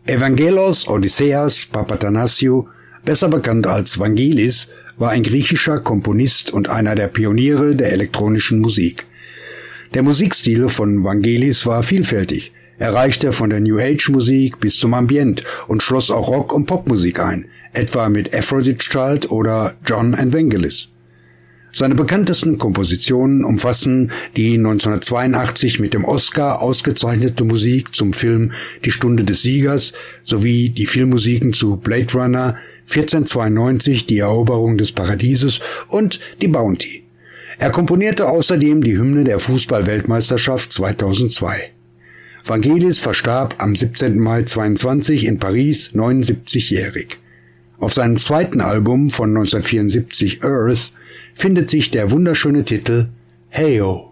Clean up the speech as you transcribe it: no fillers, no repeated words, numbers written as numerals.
Evangelos Odysseas Papathanassiou, besser bekannt als Vangelis, war ein griechischer Komponist und einer der Pioniere der elektronischen Musik. Der Musikstil von Vangelis war vielfältig. Er reichte von der New Age Musik bis zum Ambient und schloss auch Rock- und Popmusik ein, etwa mit Aphrodite Child oder John and Vangelis. Seine bekanntesten Kompositionen umfassen die 1982 mit dem Oscar ausgezeichnete Musik zum Film Die Stunde des Siegers sowie die Filmmusiken zu Blade Runner, 1492 Die Eroberung des Paradieses und Die Bounty. Er komponierte außerdem die Hymne der Fußball-Weltmeisterschaft 2002. Vangelis verstarb am 17. Mai 22 in Paris, 79-jährig. Auf seinem zweiten Album von 1974 Earth findet sich der wunderschöne Titel Hey-O.